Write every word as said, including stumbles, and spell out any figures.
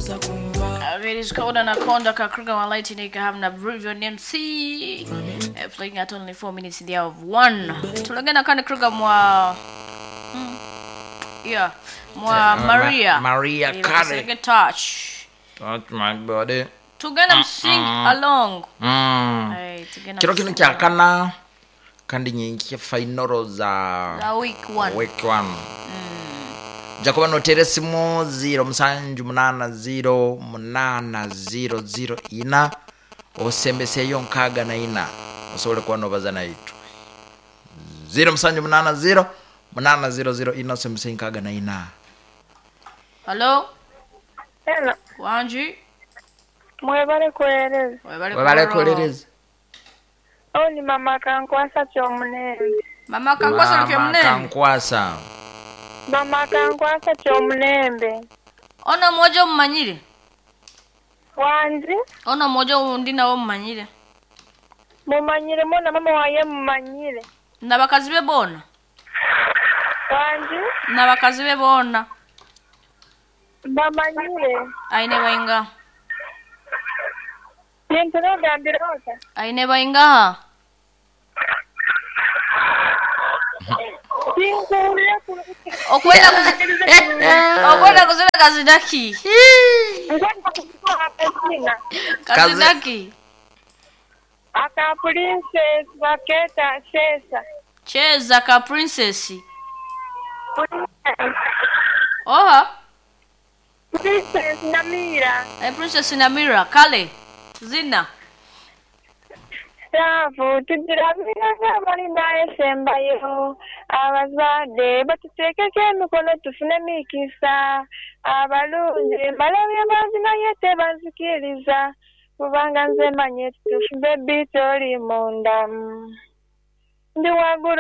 It is called Anaconda Kakruga One Lightning having a Rivian M C uh, playing at only four minutes in the hour of one. Tulagana Kana Kruga mwa hmm. Yeah. Mwa uh, Maria Ma- Maria Carey. Touch. Touch my body. Tugana uh, sing uh, along. Mm. Hey, Kiro kino kyakana kandi nyingi final za za week one. Week one. Jacoba no teresimu zero musanju munana zero munana zero zero ina osembese yonkaga na ina osole kwa nobaza na itu zero musanju munana zero munana zero zero ina osembese yonkaga na ina. Hello. Hello. Wanji. Mwebale kwereza. Mwebale kwereza. Oh ni mama kankwasa chomunembe. Mama kankwasa chomunembe. Mama kankwasa. Mama kankwasa chomunembe. Ona moja mmanyire. Wanzi? Ona moja undina wo mmanyire. Mumanyire mona mama waye mumanyire. Nabakazi be bona. Wanzi? Nabakazi be bona. Bamanyire. Aine bainga. Yentero gambirosa. Aine bainga. Okwenda okwenda kuzira kazidaki. Kazidaki. Aka princess waketa cheza. Cheza ka princess. Oha. Princess Namira. Eh, Princess Namira kale. Zina. Safu tujiramira n'abari naye sembayo abazade batutekeke emikono tufune mikisa abalungi balabye amazina ye tebazikiriza kubanga nze manye tufube bitoli munda ndi wagula